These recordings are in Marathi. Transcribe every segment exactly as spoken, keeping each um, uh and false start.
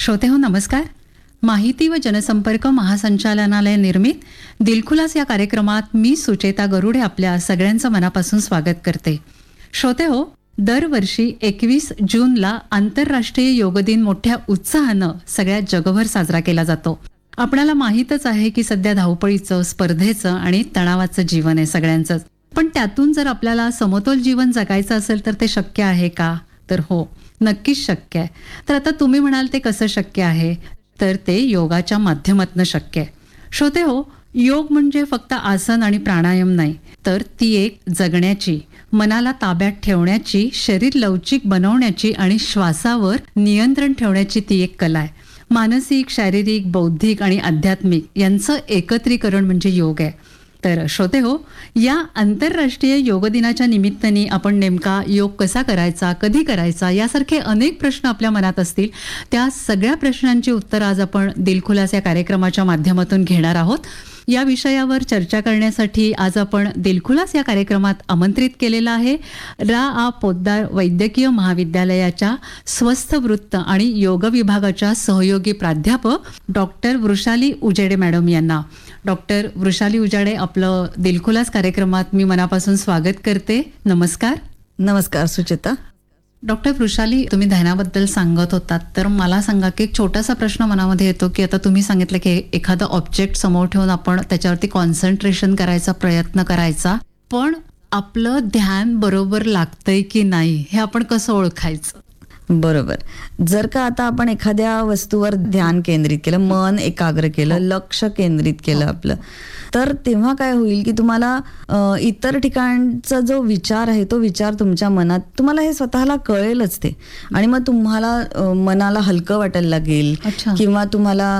श्रोतेहो नमस्कार. माहिती व जनसंपर्क महासंचालनालय निर्मित दिलखुलास या कार्यक्रमात मी सुचेता गरुडे आपल्या सगळ्यांचं मनापासून स्वागत करते. श्रोतेहो, दरवर्षी एकवीस जूनला आंतरराष्ट्रीय योग दिन मोठ्या उत्साहानं सगळ्या जगभर साजरा केला जातो. आपणाला माहीतच आहे की सध्या धावपळीचं, स्पर्धेचं आणि तणावाचं जीवन आहे सगळ्यांचंच. पण त्यातून जर आपल्याला समतोल जीवन जगायचं असेल तर ते शक्य आहे का? तर हो, नक्कीच शक्य आहे. तर आता तुम्ही म्हणाल ते कसं शक्य आहे? तर ते योगाच्या माध्यमातून शक्य आहे. श्रोते हो, योग म्हणजे फक्त आसन आणि प्राणायाम नाही, तर ती एक जगण्याची, मनाला ताब्यात ठेवण्याची, शरीर लवचिक बनवण्याची आणि श्वासावर नियंत्रण ठेवण्याची ती एक कला आहे. मानसिक, शारीरिक, बौद्धिक आणि आध्यात्मिक यांचं एकत्रीकरण म्हणजे योग आहे. तर श्रोते हो, या आंतरराष्ट्रीय योग दिनाच्या निमित्ताने आपण नेमका योग कसा करायचा, कधी करायचा, यासारखे अनेक प्रश्न आपल्या मनात असतील. त्या सगळ्या प्रश्नांची उत्तर आज आपण दिलखुलास या कार्यक्रमाच्या माध्यमातून घेणार आहोत. या विषयावर चर्चा करण्यासाठी आज आपण दिलखुलास या कार्यक्रमात आमंत्रित केलेलं आहे रा आ पोद्दार वैद्यकीय महाविद्यालयाच्या स्वस्थ वृत्त आणि योग विभागाच्या सहयोगी प्राध्यापक डॉक्टर वृषाली उजेडे मॅडम यांना. डॉक्टर वृषाली उजाडे, आपलं दिलखुलास कार्यक्रमात मी मनापासून स्वागत करते. नमस्कार. नमस्कार सुचेता. डॉक्टर वृषाली, तुम्ही ध्यानाबद्दल सांगत होतात, तर मला सांगा की एक छोटासा प्रश्न मनामध्ये येतो की आता तुम्ही सांगितलं की एखादा ऑब्जेक्ट समोर ठेवून आपण त्याच्यावरती कॉन्सन्ट्रेशन करायचा प्रयत्न करायचा, पण आपलं ध्यान बरोबर लागतंय की नाही हे आपण कसं ओळखायचं? बरोबर. जर का आता आपण एखाद्या वस्तूवर ध्यान केंद्रित केलं, मन एकाग्र केलं, लक्ष केंद्रित केलं आपलं, तर तेव्हा काय होईल की तुम्हाला इतर ठिकाणचा जो विचार आहे तो विचार तुमच्या मनात, तुम्हाला हे स्वतःला कळेलच ते, आणि मग तुम्हाला मनाला हलकं वाटायला लागेल किंवा तुम्हाला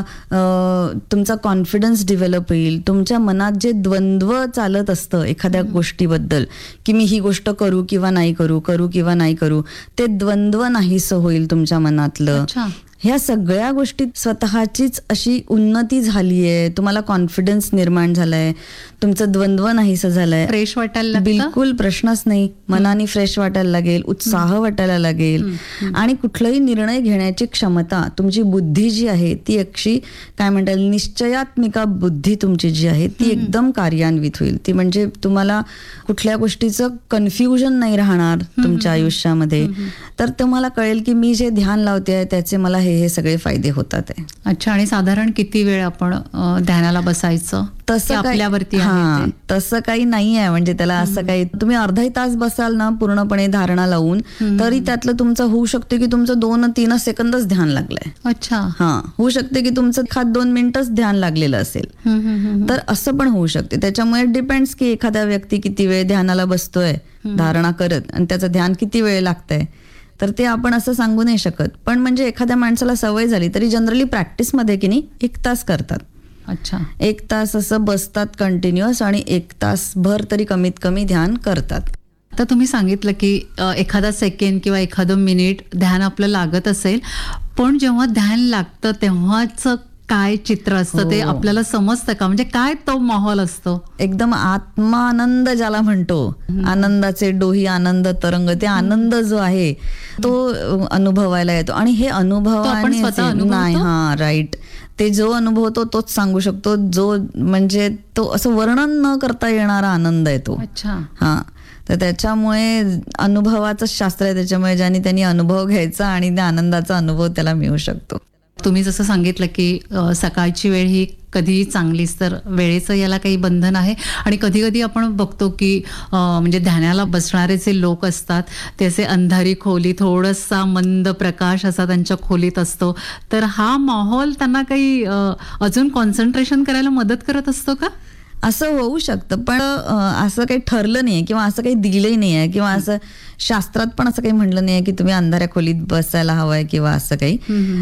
तुमचा कॉन्फिडन्स डेव्हलप होईल. तुमच्या मनात जे द्वंद्व चालत असतं एखाद्या गोष्टीबद्दल की मी ही गोष्ट करू किंवा नाही करू, करू किंवा नाही करू, ते द्वंद्व नाहीसं होईल तुमच्या मनातलं. ह्या सगळ्या गोष्टीत स्वतःचीच अशी उन्नती झाली आहे, तुम्हाला कॉन्फिडन्स निर्माण झालाय, तुमचं द्वंद्व नाहीसं झालंय, फ्रेश वाटायला बिलकुल प्रश्नच नाही, मनाने फ्रेश वाटायला लागेल, उत्साह वाटायला लागेल, आणि कुठलाही निर्णय घेण्याची क्षमता, तुमची बुद्धी जी आहे ती अक्षी काय म्हणतात निश्चयात्मिका बुद्धी तुमची जी आहे ती एकदम कार्यान्वित होईल. ती म्हणजे तुम्हाला कुठल्या गोष्टीचं कन्फ्युजन नाही राहणार तुमच्या आयुष्यामध्ये. तर तुम्हाला कळेल की मी जे ध्यान लावते त्याचे मला हे हे सगळे फायदे होतात आहे. अच्छा. आणि साधारण किती वेळ आपण ध्यानाला बसायचं? तसं आपल्यावरती हा तसं काही नाही आहे. म्हणजे त्याला असं काही, तुम्ही अर्धाही तास बसाल ना पूर्णपणे धारणा लावून, तरी त्यातलं तुमचं होऊ शकते की तुमचं दोन तीन सेकंदच ध्यान लागलंय. अच्छा. हा होऊ शकते की तुमचं खात दोन मिनिटच ध्यान लागलेलं असेल. तर असं पण होऊ शकते. त्याच्यामुळे डिपेंड्स की एखादा व्यक्ती किती वेळ ध्यानाला बसतोय धारणा करत आणि त्याचं ध्यान किती वेळ लागतंय, तर ते आपण असं सांगू नाही शकत. पण म्हणजे एखाद्या माणसाला सवय झाली तरी जनरली प्रॅक्टिसमध्ये की नाही एक तास करतात. अच्छा. एक तास असं बसतात कंटिन्युअस आणि एक तास भर तरी कमीत कमी ध्यान करतात. तर तुम्ही सांगितलं की एखादा सेकंड किंवा एखादं मिनिट ध्यान आपलं लागत असेल, पण जेव्हा ध्यान लागतं तेव्हाच काय चित्र असतं ते आपल्याला समजतं का? म्हणजे काय तो माहोल असतो? एकदम आत्मानंद ज्याला म्हणतो, आनंदाचे डोही आनंद तरंग, ते आनंद जो आहे तो अनुभवायला येतो. आणि हे अनुभवाने नाही, हा राईट, ते जो अनुभवतो तोच सांगू शकतो, जो म्हणजे तो असं वर्णन न करता येणारा आनंद आहे तो. अच्छा. हा तर त्याच्यामुळे अनुभवाचंच शास्त्र आहे. त्याच्यामुळे ज्यांनी त्यांनी अनुभव घ्यायचा आणि त्या आनंदाचा अनुभव त्याला मिळू शकतो. तुम्ही जसं सांगितलं की सकाळची वेळ ही कधीही चांगलीच, तर वेळेचं याला काही बंधन आहे. आणि कधी कधी आपण बघतो की म्हणजे ध्यानाला बसणारे जे लोक असतात ते असे अंधारी खोली, थोडासा मंद प्रकाश असा त्यांच्या खोलीत असतो, तर हा माहोल त्यांना काही अजून कॉन्सन्ट्रेशन करायला मदत करत असतो का? असं होऊ शकतं, पण असं काही ठरलं नाहीये किंवा असं काही दिलंही नाहीये किंवा असं शास्त्रात पण असं काही म्हटलं नाहीये की तुम्ही अंधाऱ्या खोलीत बसायला हवंय किंवा असं काही.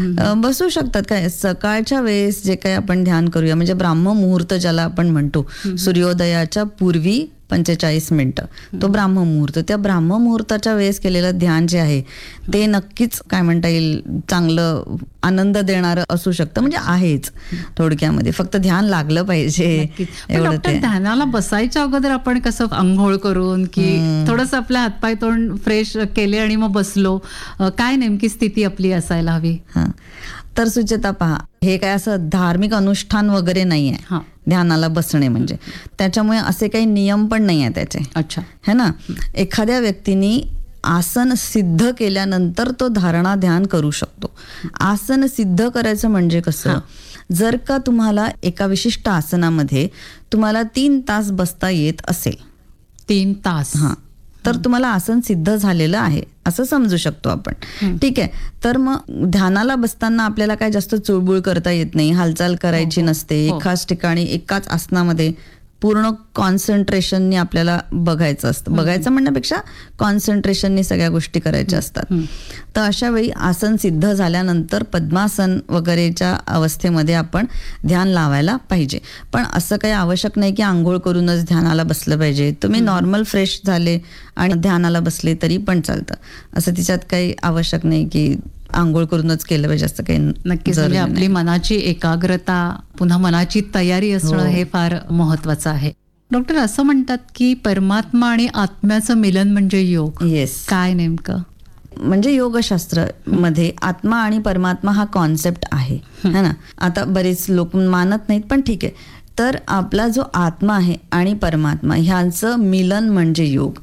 बसू शकतात. काय सकाळच्या वेळेस जे काही आपण ध्यान करूया, म्हणजे ब्राह्म मुहूर्त ज्याला आपण म्हणतो, सूर्योदयाच्या पूर्वी पंचेचाळीस मिनिटं तो ब्राह्म मुहूर्त, त्या ब्राह्म मुहूर्ताच्या वेळेस केलेलं ध्यान जे आहे ते नक्कीच काय म्हणता येईल चांगलं आनंद देणारं असू शकतं. म्हणजे आहेच थोडक्यामध्ये, फक्त ध्यान लागलं पाहिजे एवढं. ते ध्यानाला बसायच्या अगोदर आपण कसं आंघोळ करून की थोडंसं आपल्या हातपाय तोंड फ्रेश केले आणि मग बसलो, काय नेमकी स्थिती आपली असायला हवी? हा तर सुचेता पहा, हे काय असं धार्मिक अनुष्ठान वगैरे नाही आहे हा. ध्यानाला बसणे म्हणजे. त्याच्यामुळे असे काही नियम पण नाही आहे त्याचे, अच्छा. है ना. एखाद्या व्यक्तीने आसन सिद्ध केल्यानंतर तो धारणा ध्यान करू शकतो. आसन सिद्ध करायचं म्हणजे कसं, जर का तुम्हाला एका विशिष्ट आसनामध्ये तुम्हाला तीन तास बसता येत असेल, तीन तास हा, तर तुम्हाला आसन सिद्ध झालेलं आहे असं समजू शकतो आपण. ठीक आहे. तर मग ध्यानाला बसताना आपल्याला काय जास्त चुळबुळ करता येत नाही, हालचाल करायची नसते, एकाच ठिकाणी एकाच आसनामध्ये पूर्ण कॉन्सन्ट्रेशननी आपल्याला बघायचं असतं. बघायचं म्हणण्यापेक्षा कॉन्सन्ट्रेशननी सगळ्या गोष्टी करायच्या असतात. तर अशा वेळी आसन सिद्ध झाल्यानंतर पद्मासन वगैरेच्या अवस्थेमध्ये आपण ध्यान लावायला पाहिजे. पण असं काही आवश्यक नाही की आंघोळ करूनच ध्यानाला बसलं पाहिजे. तुम्ही नॉर्मल फ्रेश झाले आणि ध्यानाला बसले तरी पण चालतं. असं तिच्यात काही आवश्यक नाही की आंघोळ करूनच केलं पाहिजे असं काही नक्कीच. जरुरी म्हणजे नाही. आपली मनाची एकाग्रता, पुन्हा मनाची तयारी असणं हो. हे फार महत्वाचं आहे. डॉक्टर, असं म्हणतात की परमात्मा आणि आत्म्याचं मिलन म्हणजे योग. येस. काय नेमकं? म्हणजे योगशास्त्र मध्ये आत्मा आणि परमात्मा हा कॉन्सेप्ट आहे, है ना. आता बरेच लोक मानत नाहीत, पण ठीक आहे. तर आपला जो आत्मा आहे आणि परमात्मा ह्यांचं मिलन म्हणजे योग.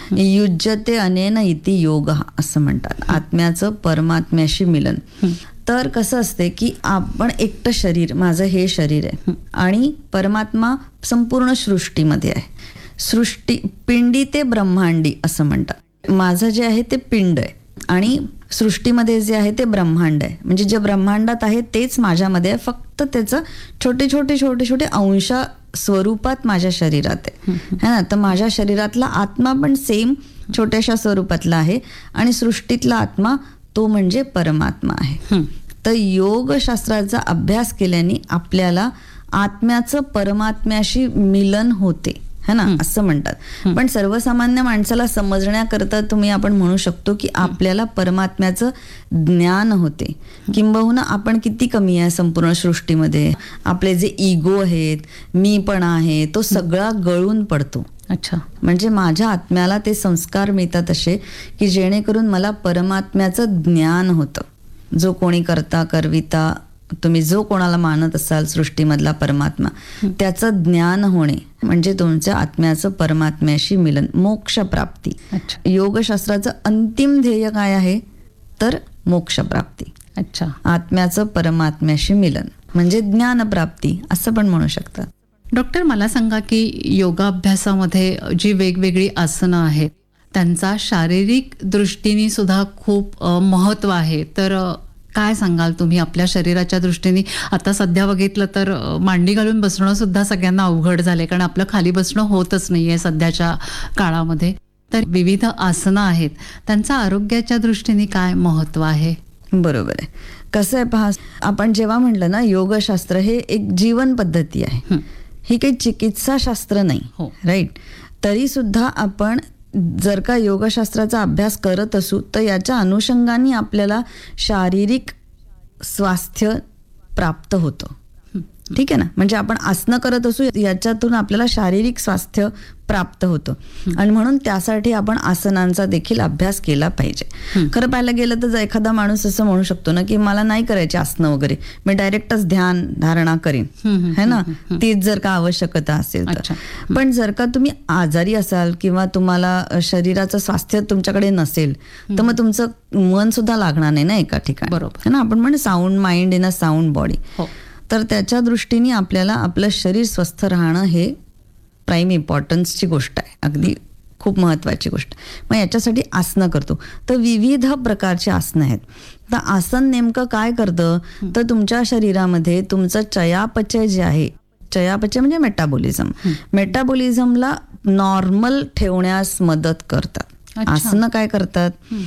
युज्यते अनेन इति योग असं म्हणतात, आत्म्याचं परमात्म्याशी मिलन. तर कसं असते की आपण एकटं शरीर, माझं हे शरीर आहे, आणि परमात्मा संपूर्ण सृष्टीमध्ये आहे. सृष्टी पिंडी ते ब्रह्मांडी असं म्हणतात. माझं जे आहे ते पिंड आहे आणि सृष्टीमध्ये जे आहे ते ब्रह्मांड आहे. म्हणजे जे ब्रह्मांडात आहे तेच माझ्यामध्ये आहे, फक्त त्याचं छोटे छोटे छोटे छोटे अंश स्वरूपात माझ्या शरीरात आहे, है ना. तर माझ्या शरीरातला आत्मा पण सेम छोट्याशा स्वरूपातला आहे आणि सृष्टीतला आत्मा तो म्हणजे परमात्मा आहे. तर योगशास्त्राचा अभ्यास केल्याने आपल्याला आत्म्याचं परमात्म्याशी मिलन होते, है ना, असं म्हणतात. पण सर्वसामान्य माणसाला समजण्याकरता तुम्ही आपण म्हणू शकतो की आपल्याला परमात्म्याचं ज्ञान होते. किंबहुना आपण किती कमी आहे संपूर्ण सृष्टीमध्ये. आपले जे इगो आहेत, मी पण आहे, तो सगळा गळून पडतो. अच्छा. म्हणजे माझ्या आत्म्याला ते संस्कार मिळतात असे की जेणेकरून मला परमात्म्याचं ज्ञान होतं. जो कोणी करता करविता, तुम्ही जो कोणाला मानत असाल सृष्टीमधला परमात्मा, त्याचं ज्ञान होणे म्हणजे तुमच्या आत्म्याचं परमात्म्याशी मिलन, मोक्ष प्राप्ती. अच्छा. योगशास्त्राचं अंतिम ध्येय काय आहे तर मोक्ष प्राप्ती. अच्छा. आत्म्याचं परमात्म्याशी मिलन म्हणजे ज्ञानप्राप्ती असं पण म्हणू शकतात. डॉक्टर, मला सांगा की योगाभ्यासामध्ये जी वेगवेगळी आसनं आहेत त्यांचा शारीरिक दृष्टीने सुद्धा खूप महत्व आहे. तर काय सांगाल तुम्ही आपल्या शरीराच्या दृष्टीने? आता सध्या बघितलं तर मांडी घालून बसणं सुद्धा सगळ्यांना अवघड झालंय, कारण आपलं खाली बसणं होतच नाहीये सध्याच्या काळामध्ये. तर विविध आसनं आहेत, त्यांचा आरोग्याच्या दृष्टीने काय महत्व आहे? बरोबर आहे. कसं आहे पहा, आपण जेव्हा म्हटलं ना योगशास्त्र हे एक जीवन पद्धती आहे, ही काही चिकित्साशास्त्र नाही, राईट. तरी सुद्धा आपण जर का योगशास्त्राचा अभ्यास करत असू तर याच्या अनुषंगाने आपल्याला शारीरिक स्वास्थ्य प्राप्त होतं. ठीक आहे ना. म्हणजे आपण आसनं करत असू याच्यातून आपल्याला शारीरिक स्वास्थ्य प्राप्त होतं आणि म्हणून त्यासाठी आपण आसनांचा देखील अभ्यास केला पाहिजे. खरं पाहायला गेलं तर एखादा माणूस असं म्हणू शकतो ना की मला नाही करायचे आसनं वगैरे, मी डायरेक्टच ध्यान धारणा करीन, है ना, तीच जर का आवश्यकता असेल तर. पण जर का तुम्ही आजारी असाल किंवा तुम्हाला शरीराचं स्वास्थ्य तुमच्याकडे नसेल तर मग तुमचं मन सुद्धा लागणार नाही ना एका ठिकाणी, बरोबर, है ना. आपण म्हणजे sound mind in a sound body. तर त्याच्या दृष्टीने आपल्याला आपलं शरीर स्वस्थ राहणं हे प्राईम इम्पॉर्टन्सची गोष्ट आहे, अगदी खूप महत्त्वाची गोष्ट. मग याच्यासाठी आसनं करतो. तर विविध प्रकारचे आसनं आहेत. तर आसन नेमकं काय करतं तर तुमच्या शरीरामध्ये तुमचं चयापचय जे आहे, चयापचय म्हणजे मेटाबॉलिझम, मेटाबॉलिझमला नॉर्मल ठेवण्यास मदत करतात. आसनं काय करतात